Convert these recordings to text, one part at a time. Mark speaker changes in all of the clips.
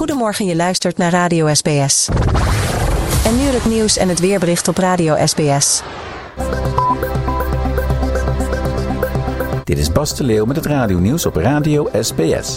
Speaker 1: Goedemorgen, je luistert naar Radio SBS. En nu het nieuws en het weerbericht op Radio SBS.
Speaker 2: Dit is Bas de Leeuw met het radionieuws op Radio SBS.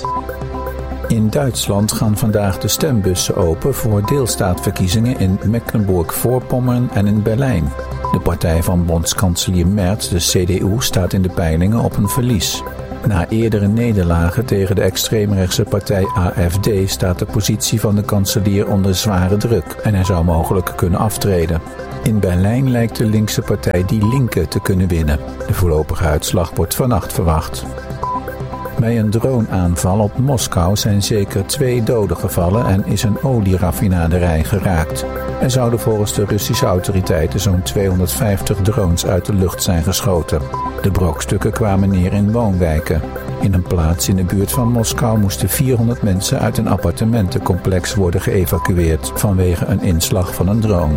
Speaker 2: In Duitsland gaan vandaag de stembussen open voor deelstaatverkiezingen in Mecklenburg-Vorpommern en in Berlijn. De partij van bondskanselier Merz, de CDU, staat in de peilingen op een verlies. Na eerdere nederlagen tegen de extreemrechtse partij AfD staat de positie van de kanselier onder zware druk en hij zou mogelijk kunnen aftreden. In Berlijn lijkt de linkse partij Die Linke te kunnen winnen. De voorlopige uitslag wordt vannacht verwacht. Bij een droneaanval op Moskou zijn zeker 2 doden gevallen en is een olieraffinaderij geraakt. Er zouden volgens de Russische autoriteiten zo'n 250 drones uit de lucht zijn geschoten. De brokstukken kwamen neer in woonwijken. In een plaats in de buurt van Moskou moesten 400 mensen uit een appartementencomplex worden geëvacueerd vanwege een inslag van een drone.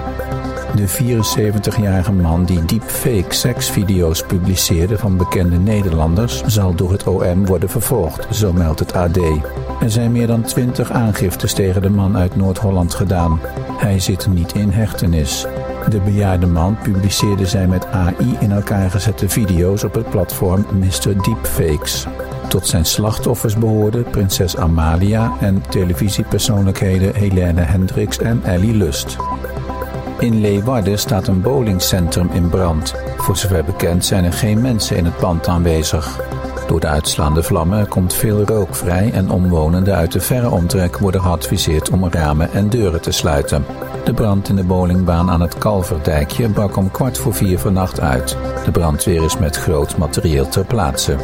Speaker 2: De 74-jarige man die deepfake seksvideo's publiceerde van bekende Nederlanders zal door het OM worden vervolgd, zo meldt het AD. Er zijn meer dan 20 aangiftes tegen de man uit Noord-Holland gedaan. Hij zit niet in hechtenis. De bejaarde man publiceerde zijn met AI in elkaar gezette video's op het platform Mr. Deepfakes. Tot zijn slachtoffers behoorden prinses Amalia en televisiepersoonlijkheden Helene Hendricks en Ellie Lust. In Leeuwarden staat een bowlingcentrum in brand. Voor zover bekend zijn er geen mensen in het pand aanwezig. Door de uitslaande vlammen komt veel rook vrij en omwonenden uit de verre omtrek worden geadviseerd om ramen en deuren te sluiten. De brand in de bowlingbaan aan het Kalverdijkje brak om 3:15 vannacht uit. De brandweer is met groot materieel ter plaatse.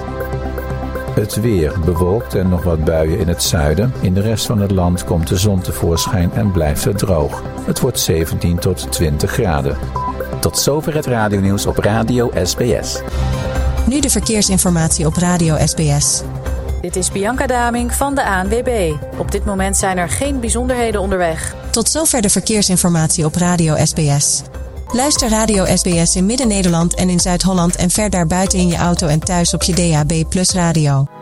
Speaker 2: Het weer bewolkt en nog wat buien in het zuiden. In de rest van het land komt de zon tevoorschijn en blijft het droog. Het wordt 17 tot 20 graden. Tot zover het radionieuws op Radio SBS.
Speaker 1: Nu de verkeersinformatie op Radio SBS.
Speaker 3: Dit is Bianca Daming van de ANWB. Op dit moment zijn er geen bijzonderheden onderweg.
Speaker 1: Tot zover de verkeersinformatie op Radio SBS. Luister Radio SBS in Midden-Nederland en in Zuid-Holland en ver daarbuiten in je auto en thuis op je DAB+ radio.